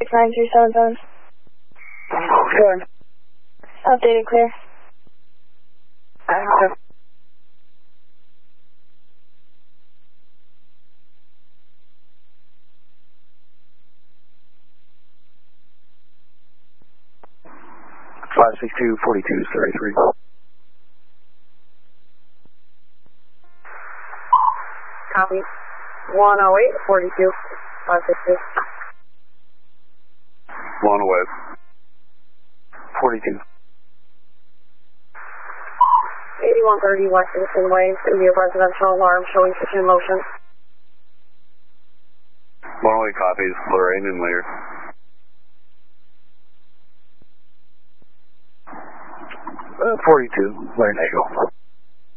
937 zone. Good. Updated clear. Active. Five 6242 33. Copy. 108 42 562. 108 42. 8130 Lexington Way, India residential alarm showing kitchen motion. 108 copies, Lorraine and Lear. 42, Larry Nagel.